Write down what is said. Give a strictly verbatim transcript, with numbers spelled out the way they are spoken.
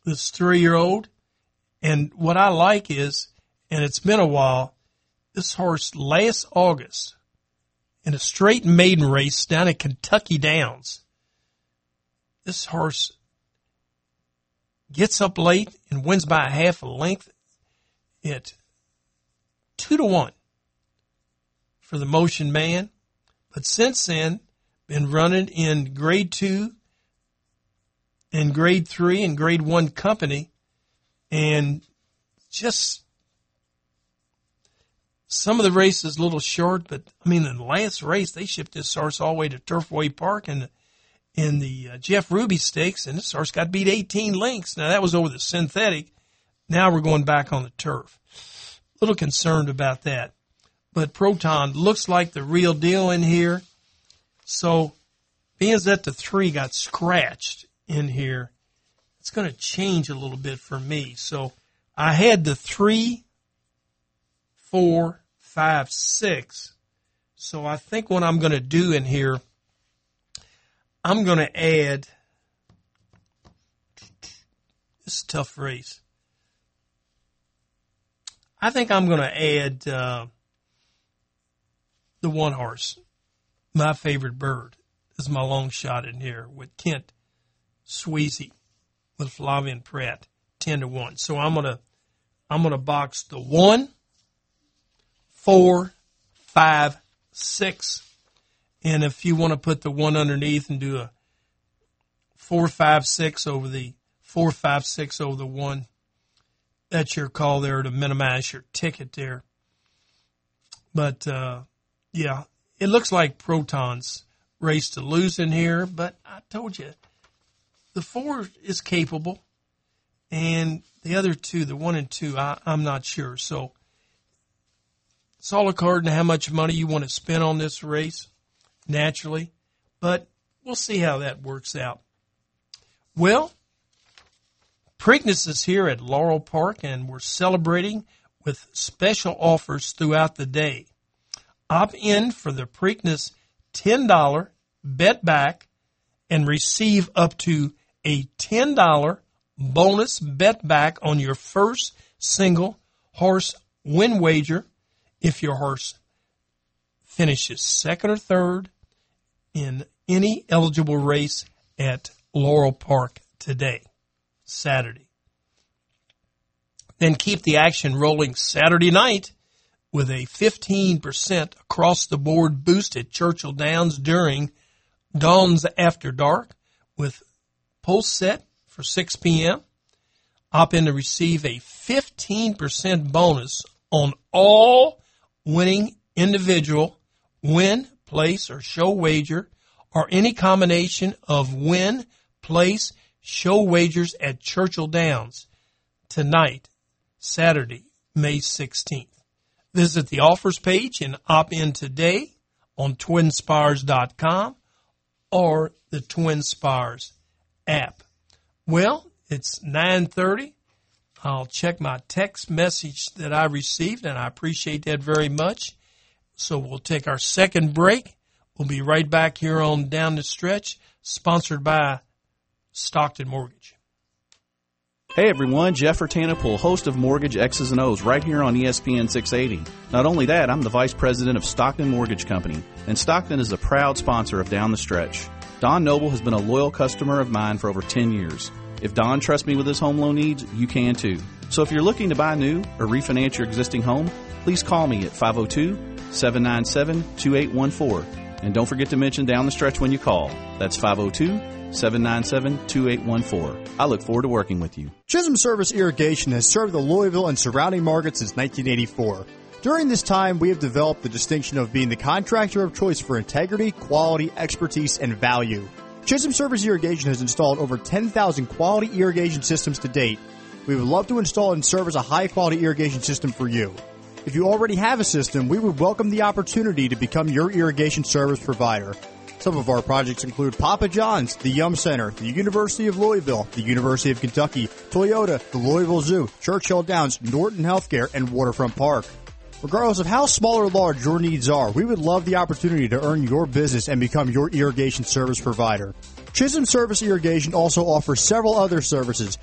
this three-year-old. And what I like is, and it's been a while, this horse last August in a straight maiden race down at Kentucky Downs, this horse gets up late and wins by a half a length at two to one for the Motion Man. But since then, been running in grade two and grade three and grade one company, and just some of the races a little short, but I mean, in the last race, they shipped this horse all the way to Turfway Park in the, in the uh, Jeff Ruby Stakes, and this horse got beat eighteen lengths. Now, that was over the synthetic. Now we're going back on the turf. A little concerned about that. But Proton looks like the real deal in here. So, being that the three got scratched in here, it's going to change a little bit for me. So, I had the three, four, five, six. So, I think what I'm going to do in here, I'm going to add, this is a tough race. I think I'm going to add uh, the one horse, My Favorite Bird, is my long shot in here with Kent Sweezy with Flavian Pratt, ten to one. So I'm going to I'm going to box the one, four, five, six. And if you want to put the one underneath and do a four, five, six over the four, five, six over the one, that's your call there to minimize your ticket there. But, uh, yeah, it looks like Proton's race to lose in here, but I told you, the four is capable, and the other two, the one and two, I, I'm not sure. So it's all according to how much money you want to spend on this race, naturally, but we'll see how that works out. Well, Preakness is here at Laurel Park, and we're celebrating with special offers throughout the day. Opt in for the Preakness ten dollars bet back and receive up to a ten dollars bonus bet back on your first single horse win wager if your horse finishes second or third in any eligible race at Laurel Park today, Saturday. Then keep the action rolling Saturday night with a fifteen percent across-the-board boost at Churchill Downs during Dawn's After Dark with Pulse Set for six p.m. Opt in to receive a fifteen percent bonus on all winning individual, win, place, or show wager, or any combination of win, place, show wagers at Churchill Downs tonight, Saturday, May sixteenth. Visit the offers page and opt in today on twin spires dot com or the TwinSpires app. Well, it's nine thirty. I'll check my text message that I received, and I appreciate that very much. So we'll take our second break. We'll be right back here on Down the Stretch, sponsored by Stockton Mortgage. Hey everyone, Jeff Rutanapool, host of Mortgage X's and O's right here on E S P N six eighty. Not only that, I'm the vice president of Stockton Mortgage Company, and Stockton is a proud sponsor of Down the Stretch. Don Noble has been a loyal customer of mine for over ten years. If Don trusts me with his home loan needs, you can too. So if you're looking to buy new or refinance your existing home, please call me at five oh two, seven nine seven, two eight one four. And don't forget to mention Down the Stretch when you call. That's five oh two, seven nine seven, two eight one four. I look forward to working with you. Chisholm Service Irrigation has served the Louisville and surrounding markets since nineteen eighty-four. During this time, we have developed the distinction of being the contractor of choice for integrity, quality, expertise, and value. Chisholm Service Irrigation has installed over ten thousand quality irrigation systems to date. We would love to install and service a high-quality irrigation system for you. If you already have a system, we would welcome the opportunity to become your irrigation service provider. Some of our projects include Papa John's, the Yum Center, the University of Louisville, the University of Kentucky, Toyota, the Louisville Zoo, Churchill Downs, Norton Healthcare, and Waterfront Park. Regardless of how small or large your needs are, we would love the opportunity to earn your business and become your irrigation service provider. Chisholm Service Irrigation also offers several other services,